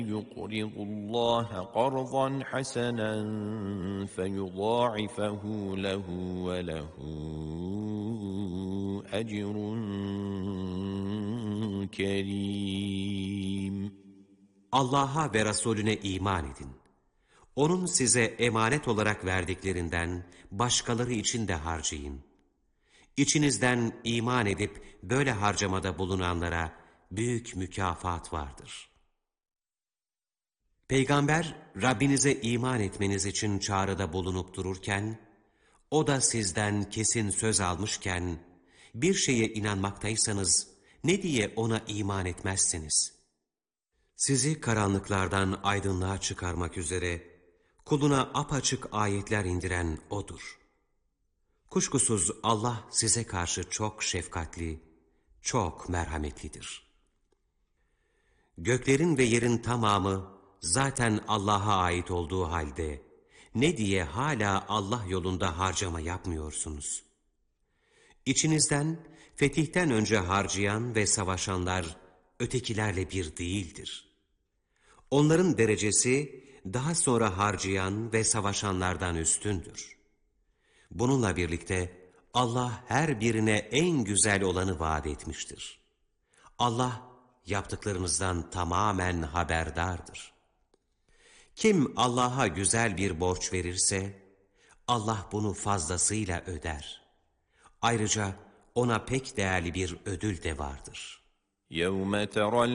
يُقْرِضُ اللّٰهَ قَرْضًا حَسَنًا فَيُضَاعِفَهُ لَهُ وَلَهُ أَجْرٌ كَرِيمٌ. Allah'a ve Resulüne iman edin. Onun size emanet olarak verdiklerinden başkaları için de harcayın. İçinizden iman edip böyle harcamada bulunanlara büyük mükafat vardır. Peygamber, Rabbinize iman etmeniz için çağrıda bulunup dururken, o da sizden kesin söz almışken, bir şeye inanmaktaysanız ne diye ona iman etmezsiniz? Sizi karanlıklardan aydınlığa çıkarmak üzere, kuluna apaçık ayetler indiren O'dur. Kuşkusuz Allah size karşı çok şefkatli, çok merhametlidir. Göklerin ve yerin tamamı zaten Allah'a ait olduğu halde, ne diye hala Allah yolunda harcama yapmıyorsunuz? İçinizden fetihten önce harcayan ve savaşanlar ötekilerle bir değildir. Onların derecesi daha sonra harcayan ve savaşanlardan üstündür. Bununla birlikte Allah her birine en güzel olanı vaat etmiştir. Allah yaptıklarınızdan tamamen haberdardır. Kim Allah'a güzel bir borç verirse, Allah bunu fazlasıyla öder. Ayrıca ona pek değerli bir ödül de vardır. يَوْمَ تَرَى